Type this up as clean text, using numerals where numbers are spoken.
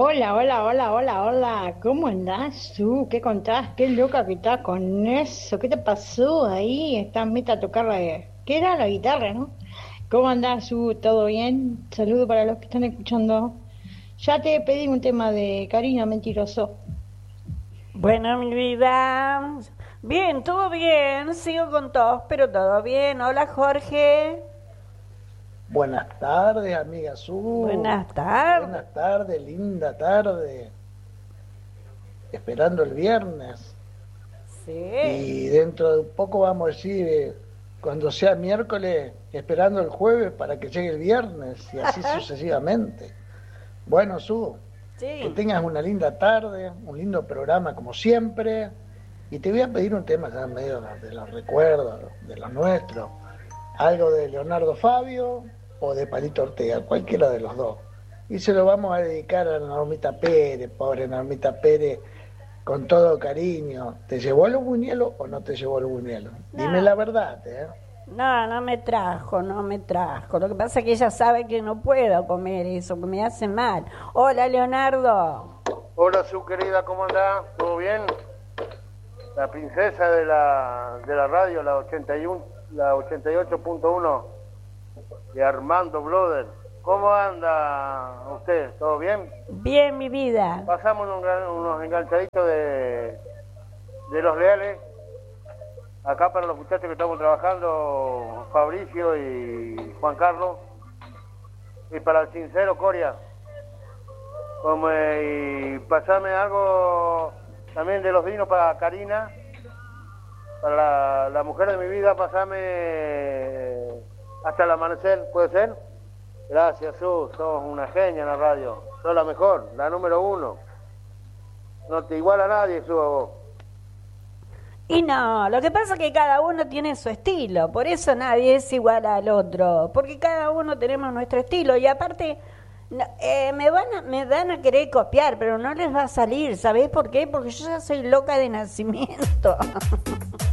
Hola, hola, hola, hola, hola. ¿Cómo andás tú? ¿Qué contás? Qué loca que estás con eso. ¿Qué te pasó ahí? Estás meta a tocar ¿Qué era? La guitarra, ¿no? ¿Cómo andás tú? ¿Todo bien? Saludo para los que están escuchando. Ya te pedí un tema de Cariño Mentiroso. Bueno, mi vida. Bien, todo bien. Sigo con tos, pero todo bien. Hola, Jorge. Buenas tardes, amiga Su. Buenas tardes. Buenas tardes, linda tarde. Esperando el viernes. Sí. Y dentro de un poco vamos a decir, cuando sea miércoles, esperando el jueves para que llegue el viernes y así sucesivamente. Bueno, Su, que Sí. tengas una linda tarde, un lindo programa como siempre. Y te voy a pedir un tema ya en medio de los recuerdos, de los nuestros. Algo de Leonardo Fabio o de Palito Ortega, cualquiera de los dos. Y se lo vamos a dedicar a Normita Pérez, pobre Normita Pérez, con todo cariño. ¿Te llevó los buñuelos o no te llevó los buñuelos? Dime No, la verdad, ¿eh? no, no me trajo, no me trajo. Lo que pasa es que ella sabe que no puedo comer eso, que me hace mal. Hola, Leonardo. Hola, su querida, ¿cómo andás? ¿Todo bien? La princesa de la radio, la 81, la 88.1 de Armando Bloder. ¿Cómo anda usted? ¿Todo bien? Bien, mi vida. Pasamos unos enganchaditos de los leales. Acá para los muchachos que estamos trabajando, Fabricio y Juan Carlos. Y para el sincero, Coria. Y pasame algo también de los vinos para Karina, para la mujer de mi vida, pasame hasta el amanecer, ¿puede ser? Gracias, sos una genia en la radio, sos la mejor, la número uno. No te iguala a nadie, Su, a vos. Y no, lo que pasa es que cada uno tiene su estilo, por eso nadie es igual al otro, porque cada uno tenemos nuestro estilo y aparte me van a querer copiar, pero no les va a salir, ¿sabés por qué? Porque yo ya soy loca de nacimiento.